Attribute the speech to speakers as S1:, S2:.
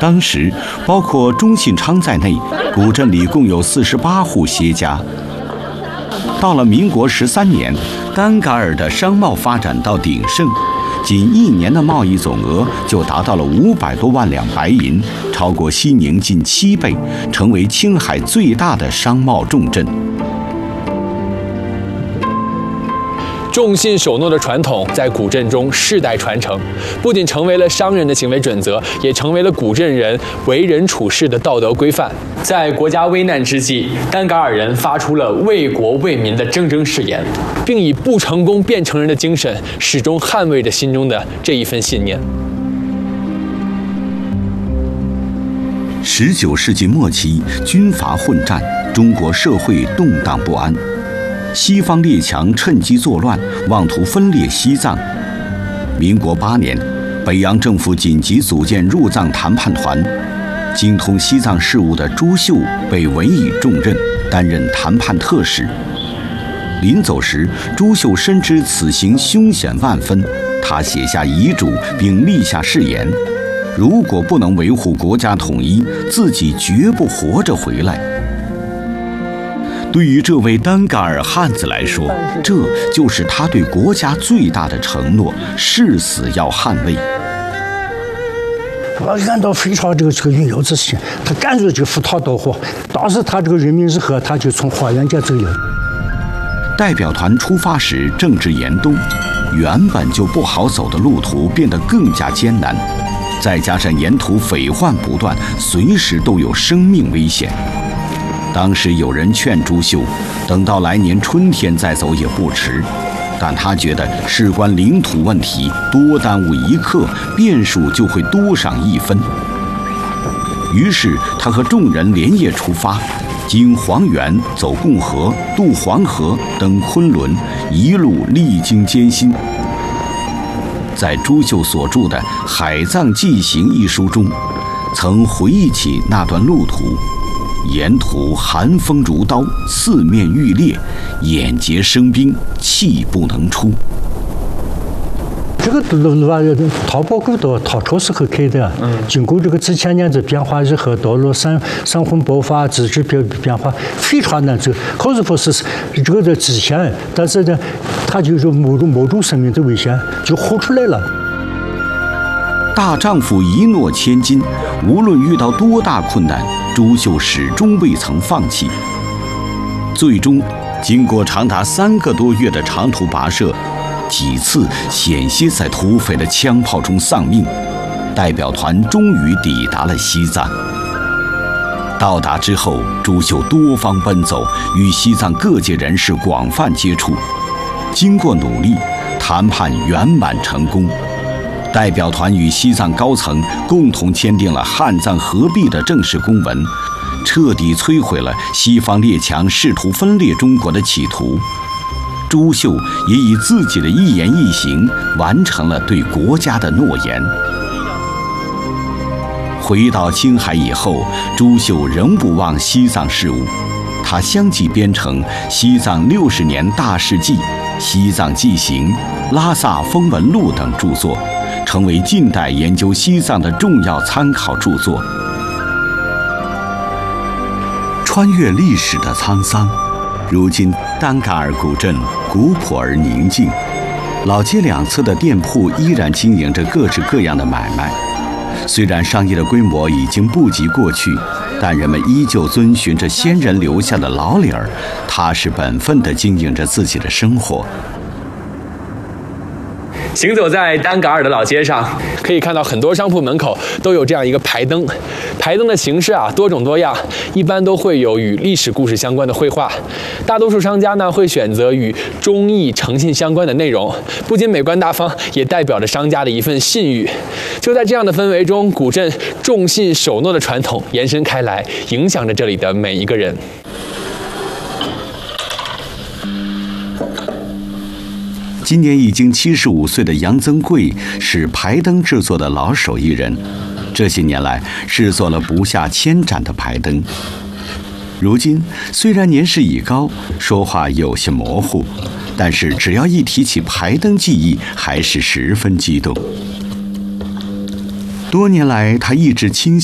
S1: 当时，包括钟信昌在内，古镇里共有48户歇家。到了民国13年，丹嘎尔的商贸发展到鼎盛，仅1年的贸易总额就达到了500多万两白银，超过西宁近7倍，成为青海最大的商贸重镇。
S2: 重信守诺的传统在古镇中世代传承，不仅成为了商人的行为准则，也成为了古镇人为人处事的道德规范。在国家危难之际，丹嘎尔人发出了为国为民的铮铮誓言，并以不成功便成仁的精神，始终捍卫着心中的这一份信念。
S1: 19世纪末期，军阀混战，中国社会动荡不安。西方列强趁机作乱，妄图分裂西藏。民国8年，北洋政府紧急组建入藏谈判团，精通西藏事务的朱秀被委以重任，担任谈判特使。临走时，朱秀深知此行凶险万分，他写下遗嘱并立下誓言：如果不能维护国家统一，自己绝不活着回来。对于这位丹嘎尔汉子来说，这就是他对国家最大的承诺，誓死要捍卫。
S3: 我感到非常这个云游之心，他干脆就赴汤蹈火。当时他这个人民日和，他就从花园街走了。
S1: 代表团出发时正值严冬，原本就不好走的路途变得更加艰难，再加上沿途匪患不断，随时都有生命危险。当时有人劝朱秀，等到来年春天再走也不迟，但他觉得事关领土问题，多耽误1刻，变数就会多上1分。于是他和众人连夜出发，经黄原走共和，渡黄河，登昆仑，一路历经艰辛。在朱秀所著的《海藏记行》一书中，曾回忆起那段路途。沿途寒风如刀，四面欲裂，眼睫生冰，气不能出。
S3: 这个路啊，淘宝古道唐朝时候开的，经过这个几千年的变化以后，道路山洪爆发，地质变化非常难走。可是说是这个的极限，但是呢，它就是冒着生命的危险就活出来了。
S1: 大丈夫一诺千金，无论遇到多大困难，朱秀始终未曾放弃。最终，经过长达3个多月的长途跋涉，几次险些在土匪的枪炮中丧命，代表团终于抵达了西藏。到达之后，朱秀多方奔走，与西藏各界人士广泛接触。经过努力，谈判圆满成功。代表团与西藏高层共同签订了汉藏合璧的正式公文，彻底摧毁了西方列强试图分裂中国的企图。朱秀也以自己的一言一行完成了对国家的诺言。回到青海以后，朱秀仍不忘西藏事务，他相继编成《西藏60年大事记》《西藏记行》《拉萨风闻录》等著作，成为近代研究西藏的重要参考著作。穿越历史的沧桑，如今丹嘎尔古镇古朴而宁静，老街两侧的店铺依然经营着各式各样的买卖。虽然商业的规模已经不及过去，但人们依旧遵循着先人留下的老理儿，踏实本分地经营着自己的生活。
S2: 行走在丹嘎尔的老街上，可以看到很多商铺门口都有这样一个牌灯。牌灯的形式多种多样，一般都会有与历史故事相关的绘画。大多数商家呢会选择与忠义诚信相关的内容，不仅美观大方，也代表着商家的一份信誉。就在这样的氛围中，古镇重信守诺的传统延伸开来，影响着这里的每一个人。
S1: 今年已经75岁的杨增贵是牌灯制作的老手艺人，这些年来制作了不下1000盏的牌灯。如今虽然年事已高，说话有些模糊，但是只要一提起牌灯技艺，还是十分激动。多年来，他一直倾